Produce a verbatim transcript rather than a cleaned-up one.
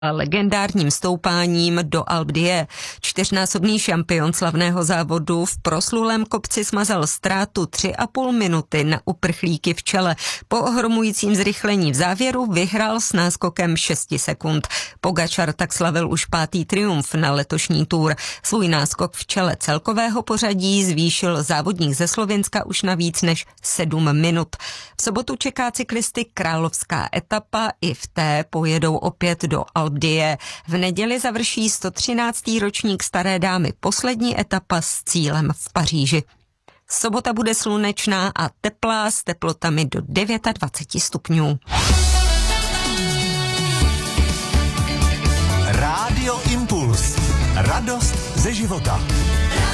legendárním stoupáním do Alpe d'Huez. Čtyřnásobný šampion slavného závodu v proslulém kopci smazal ztrátu tři a půl minuty na uprchlíky v čele. Po ohromujícím zrychlení v závěru vyhrál s náskokem šesti sekund. Pogačar tak slavil už pátý triumf na letošní Tour. Svůj náskok v čele celkového pořadí zvýšil závodník ze Slovinska už na víc než sedm minut. V sobotu čeká cyklisty královská etapa, i v té pojedou opět do Alpe d'Huez. V neděli završí sto třináctý ročník Staré dámy poslední etapa s cílem v Paříži. Sobota bude slunečná a teplá s teplotami do dvacet devět stupňů. Rádio Impuls. Radost ze života.